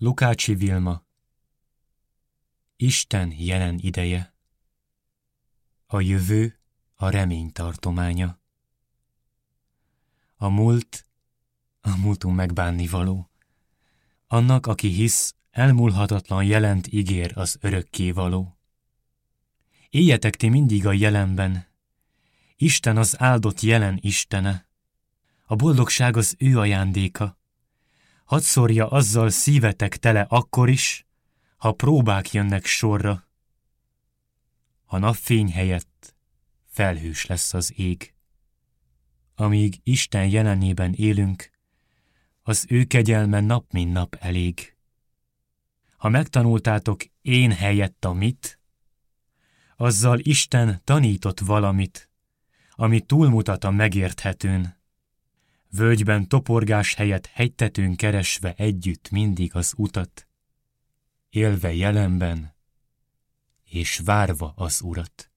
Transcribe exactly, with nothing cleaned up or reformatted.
Lukácsi Vilma. Isten jelen ideje. A jövő a remény tartománya. A múlt a múltunk megbánnivaló. Annak, aki hisz, elmúlhatatlan jelent ígér az örökkévaló. Éljetek ti mindig a jelenben. Isten az áldott jelen Istene. A boldogság az ő ajándéka. Hadd szórja azzal szívetek tele akkor is, ha próbák jönnek sorra. A napfény helyett felhős lesz az ég. Amíg Isten jelenében élünk, az ő kegyelme nap mint nap elég. Ha megtanultátok én helyett a mit, azzal Isten tanított valamit, ami túlmutat a megérthetőn. Völgyben toporgás helyett hegytetőn keresve együtt mindig az utat, élve jelenben és várva az Urat.